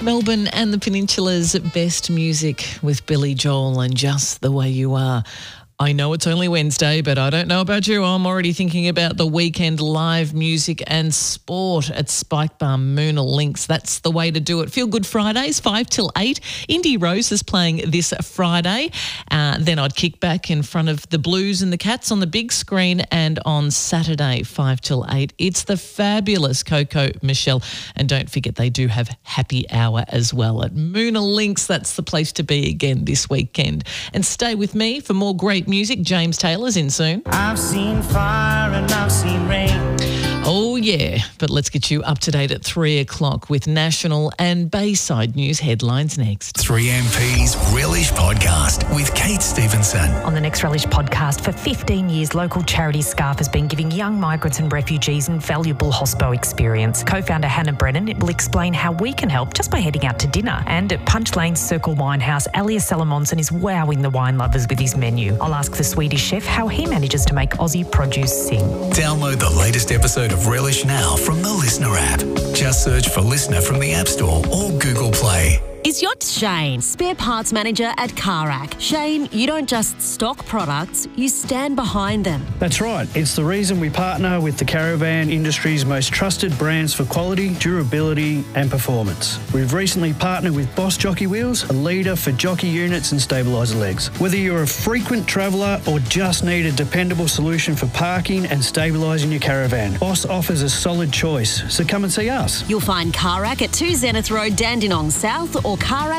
Melbourne and the Peninsula's best music with Billy Joel and Just the Way You Are. I know it's only Wednesday, but I don't know about you. I'm already thinking about the weekend live music and sport at Spike Bar Moona Links. That's the way to do it. Feel Good Fridays, 5 till 8. Indie Rose is playing this Friday. Then I'd kick back in front of the Blues and the Cats on the big screen, and on Saturday, 5 till 8, it's the fabulous Coco Michelle. And don't forget, they do have happy hour as well at Moona Links. That's the place to be again this weekend. And stay with me for more great music. James Taylor's in soon. I've seen fire and I've seen rain. Oh, yeah. But let's get you up to date at 3 o'clock with national and Bayside news headlines next. 3MP's Relish Podcast with Kate Stevenson. On the next Relish Podcast, for 15 years, local charity Scarf has been giving young migrants and refugees invaluable hospo experience. Co-founder Hannah Brennan will explain how we can help just by heading out to dinner. And at Punch Lane's Circle Winehouse, Elias Salamonson is wowing the wine lovers with his menu. I'll ask the Swedish chef how he manages to make Aussie produce sing. Download the latest episode of Relish now from the Listener app. Just search for Listener from the App Store or Google Play. Is yacht Shane, spare parts manager at Carac. Shane, you don't just stock products, you stand behind them. That's right. It's the reason we partner with the caravan industry's most trusted brands for quality, durability and performance. We've recently partnered with Boss Jockey Wheels, a leader for jockey units and stabiliser legs. Whether you're a frequent traveller or just need a dependable solution for parking and stabilising your caravan, Boss offers a solid choice. So come and see us. You'll find Carac at 2 Zenith Road, Dandenong South, or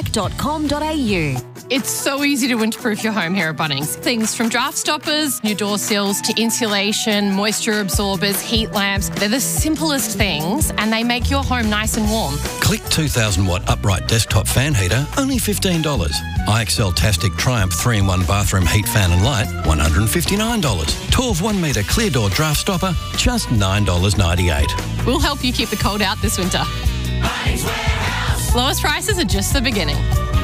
carac.com.au. It's so easy to winterproof your home here at Bunnings. Things from draft stoppers, new door sills, to insulation, moisture absorbers, heat lamps. They're the simplest things and they make your home nice and warm. Click 2,000 watt upright desktop fan heater, only $15. IXL Tastic Triumph 3-in-1 bathroom heat fan and light, $159. 12 1 metre clear door draft stopper, just $9.98. We'll help you keep the cold out this winter. Lowest prices are just the beginning.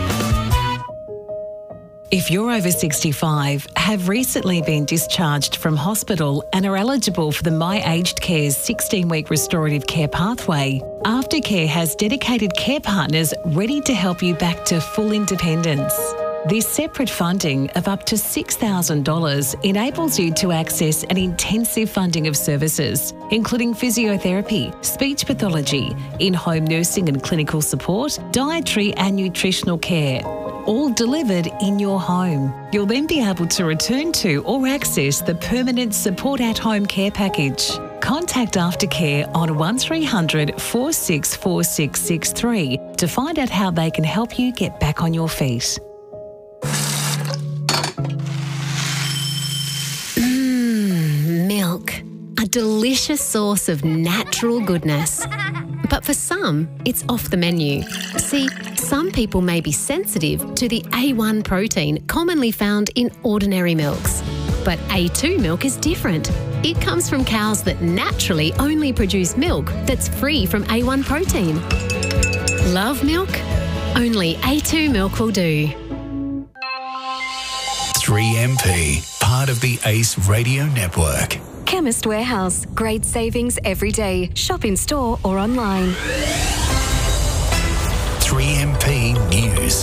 If you're over 65, have recently been discharged from hospital and are eligible for the My Aged Care's 16-week restorative care pathway, Aftercare has dedicated care partners ready to help you back to full independence. This separate funding of up to $6,000 enables you to access an intensive funding of services, including physiotherapy, speech pathology, in-home nursing and clinical support, dietary and nutritional care, all delivered in your home. You'll then be able to return to or access the permanent support at home care package. Contact Aftercare on 1300 464663 to find out how they can help you get back on your feet. Milk, a delicious source of natural goodness. But for some, it's off the menu. See, some people may be sensitive to the A1 protein commonly found in ordinary milks. But A2 milk is different. It comes from cows that naturally only produce milk that's free from A1 protein. Love milk? Only A2 milk will do. 3MP, part of the Ace Radio Network. Chemist Warehouse. Great savings every day. Shop in store or online. 3MP News.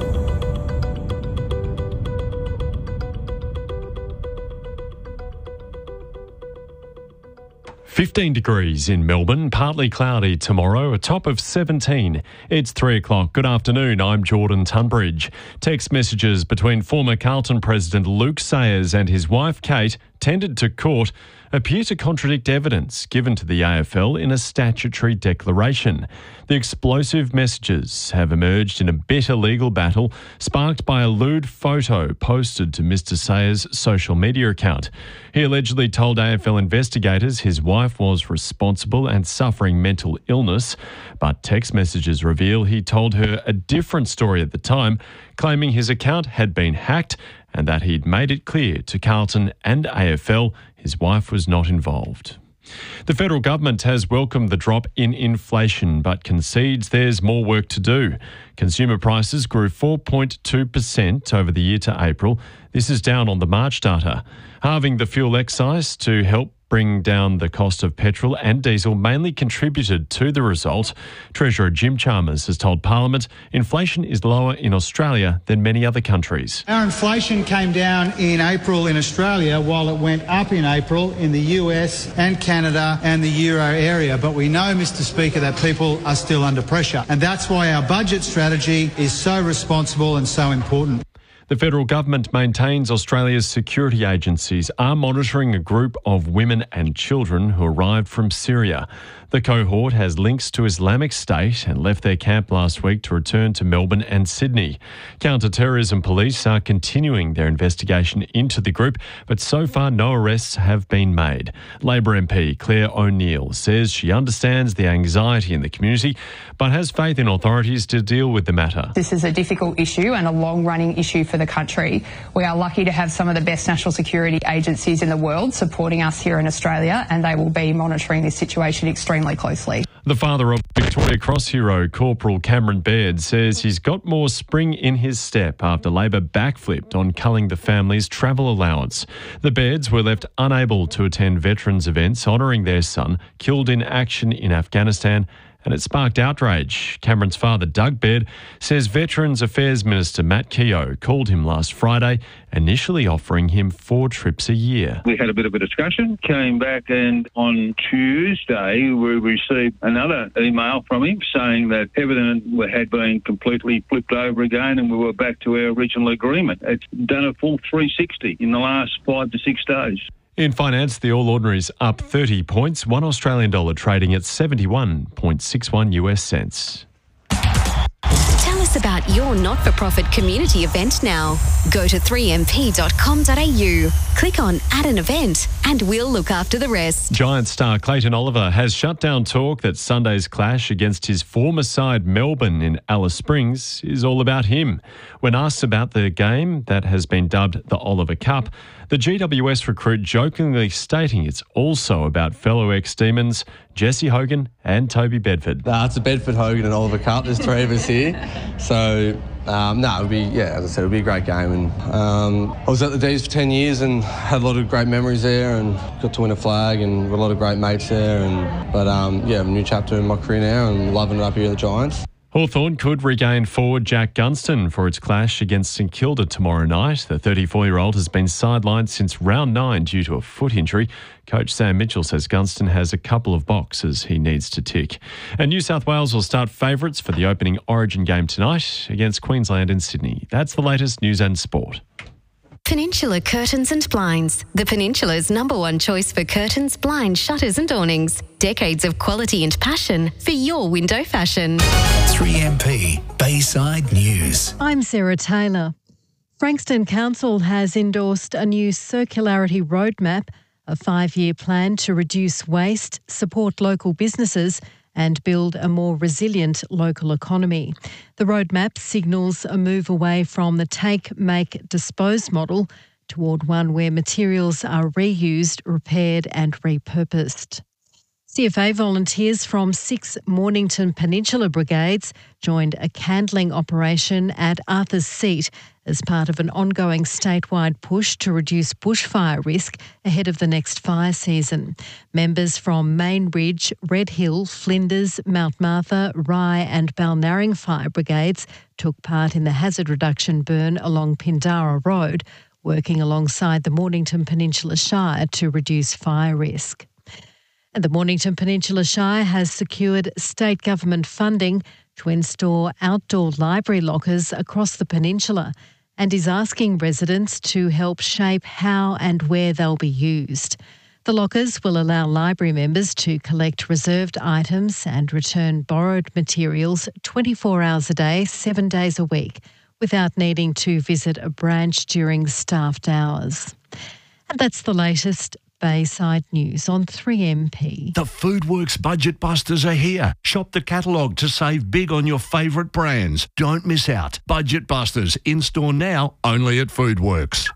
15 degrees in Melbourne, partly cloudy tomorrow, a top of 17. It's 3 o'clock. Good afternoon, I'm Jordan Tunbridge. Text messages between former Carlton President Luke Sayers and his wife Kate, tendered to court, appear to contradict evidence given to the AFL in a statutory declaration. The explosive messages have emerged in a bitter legal battle sparked by a lewd photo posted to Mr Sayers' social media account. He allegedly told AFL investigators his wife was responsible and suffering mental illness, but text messages reveal he told her a different story at the time, claiming his account had been hacked and that he'd made it clear to Carlton and AFL his wife was not involved. The federal government has welcomed the drop in inflation but concedes there's more work to do. Consumer prices grew 4.2% over the year to April. This is down on the March data. Halving the fuel excise to help bringing down the cost of petrol and diesel mainly contributed to the result. Treasurer Jim Chalmers has told Parliament inflation is lower in Australia than many other countries. Our inflation came down in April in Australia while it went up in April in the US and Canada and the Euro area. But we know, Mr. Speaker, that people are still under pressure. And that's why our budget strategy is so responsible and so important. The federal government maintains Australia's security agencies are monitoring a group of women and children who arrived from Syria. The cohort has links to Islamic State and left their camp last week to return to Melbourne and Sydney. Counter-terrorism police are continuing their investigation into the group, but so far no arrests have been made. Labor MP Claire O'Neill says she understands the anxiety in the community, but has faith in authorities to deal with the matter. This is a difficult issue and a long-running issue for the country. We are lucky to have some of the best national security agencies in the world supporting us here in Australia, and they will be monitoring this situation extremely closely. The father of Victoria Cross hero Corporal Cameron Baird says he's got more spring in his step after Labor backflipped on culling the family's travel allowance. The Bairds were left unable to attend veterans events honouring their son killed in action in Afghanistan, and it sparked outrage. Cameron's father, Doug Baird, says Veterans Affairs Minister Matt Keogh called him last Friday, initially offering him 4 trips a year. We had a bit of a discussion, came back, and on Tuesday we received another email from him saying that everything had been completely flipped over again and we were back to our original agreement. It's done a full 360 in the last 5 to 6 days. In finance, the All Ordinaries up 30 points, $1 Australian trading at 71.61 US cents. Tell us about your not-for-profit community event now. Go to 3mp.com.au, click on Add an Event, and we'll look after the rest. Giants star Clayton Oliver has shut down talk that Sunday's clash against his former side Melbourne in Alice Springs is all about him. When asked about the game that has been dubbed the Oliver Cup, the GWS recruit jokingly stating it's also about fellow ex-Demons Jesse Hogan and Toby Bedford. It's a Bedford, Hogan and Oliver Cup. There's 3 of us here. So, it would be, as I said, it would be a great game. And I was at the D's for 10 years and had a lot of great memories there and got to win a flag and got a lot of great mates there. But a new chapter in my career now and loving it up here at the Giants. Hawthorn could regain forward Jack Gunston for its clash against St Kilda tomorrow night. The 34-year-old has been sidelined since round 9 due to a foot injury. Coach Sam Mitchell says Gunston has a couple of boxes he needs to tick. And New South Wales will start favourites for the opening Origin game tonight against Queensland in Sydney. That's the latest news and sport. Peninsula Curtains and Blinds, the Peninsula's #1 choice for curtains, blinds, shutters and awnings. Decades of quality and passion for your window fashion. 3MP Bayside News. I'm Sarah Taylor. Frankston Council has endorsed a new circularity roadmap, a 5-year plan to reduce waste, support local businesses and build a more resilient local economy. The roadmap signals a move away from the take, make, dispose model toward one where materials are reused, repaired and repurposed. CFA volunteers from 6 Mornington Peninsula brigades joined a candling operation at Arthur's Seat as part of an ongoing statewide push to reduce bushfire risk ahead of the next fire season. Members from Main Ridge, Red Hill, Flinders, Mount Martha, Rye and Balnarring fire brigades took part in the hazard reduction burn along Pindara Road, working alongside the Mornington Peninsula Shire to reduce fire risk. And the Mornington Peninsula Shire has secured state government funding to install outdoor library lockers across the peninsula and is asking residents to help shape how and where they'll be used. The lockers will allow library members to collect reserved items and return borrowed materials 24 hours a day, 7 days a week, without needing to visit a branch during staffed hours. And that's the latest Bayside News on 3MP. The Foodworks Budget Busters are here. Shop the catalogue to save big on your favourite brands. Don't miss out. Budget Busters in store now, only at Foodworks.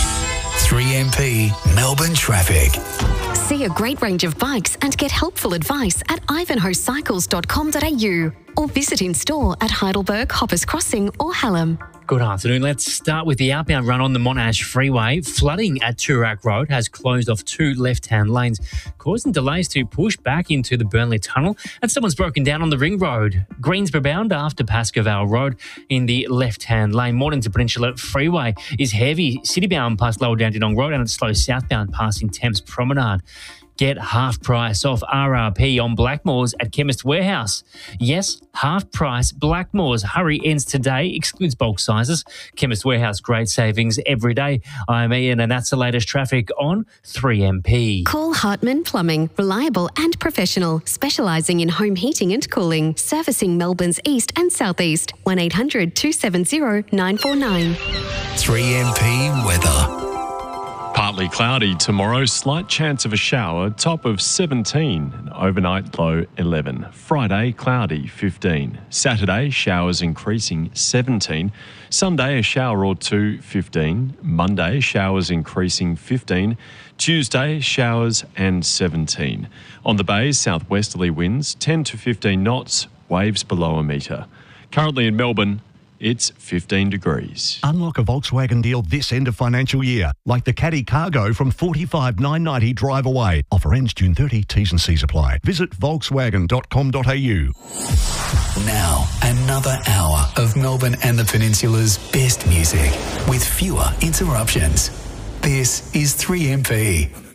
3MP Melbourne Traffic. See a great range of bikes and get helpful advice at ivanhoecycles.com.au or visit in store at Heidelberg, Hoppers Crossing or Hallam. Good afternoon. Let's start with the outbound run on the Monash Freeway. Flooding at Toorak Road has closed off 2 left-hand lanes, causing delays to push back into the Burnley Tunnel. And someone's broken down on the Ring Road. Greensborough bound after Pascoe Road in the left-hand lane. Mornington Peninsula Freeway is heavy. City-bound past Lower Dandenong Road, and it's slow southbound passing Thames Promenade. Get half price off RRP on Blackmores at Chemist Warehouse. Yes, half price Blackmores. Hurry ends today. Excludes bulk sizes. Chemist Warehouse, great savings every day. I'm Ian, and that's the latest traffic on 3MP. Call Hartman Plumbing. Reliable and professional. Specialising in home heating and cooling. Servicing Melbourne's east and southeast. 1800 270 949. 3MP weather. Partly cloudy tomorrow, slight chance of a shower, top of 17, and overnight low 11. Friday, cloudy 15. Saturday, showers increasing 17. Sunday, a shower or two 15. Monday, showers increasing 15. Tuesday, showers and 17. On the Bay, southwesterly winds 10 to 15 knots, waves below a metre. Currently in Melbourne, it's 15 degrees. Unlock a Volkswagen deal this end of financial year, like the Caddy Cargo from $45,990 drive away. Offer ends June 30, T's and C's apply. Visit volkswagen.com.au. Now, another hour of Melbourne and the Peninsula's best music with fewer interruptions. This is 3MP.